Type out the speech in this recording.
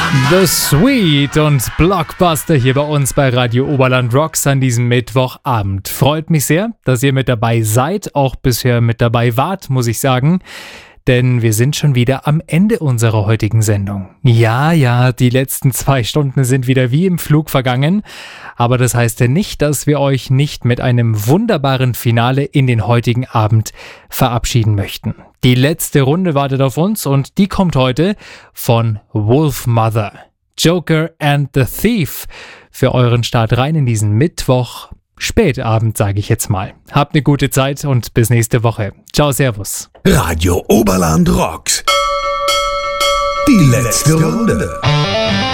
The Sweet und Blockbuster hier bei uns bei Radio Oberland Rocks an diesem Mittwochabend. Freut mich sehr, dass ihr mit dabei seid, auch bisher mit dabei wart, muss ich sagen. Denn wir sind schon wieder am Ende unserer heutigen Sendung. Ja, die letzten 2 Stunden sind wieder wie im Flug vergangen. Aber das heißt ja nicht, dass wir euch nicht mit einem wunderbaren Finale in den heutigen Abend verabschieden möchten. Die letzte Runde wartet auf uns und die kommt heute von Wolfmother. Joker and the Thief für euren Start rein in diesen Mittwoch. Spätabend, sage ich jetzt mal. Habt eine gute Zeit und bis nächste Woche. Ciao, servus. Radio Oberland Rocks. Die letzte Runde.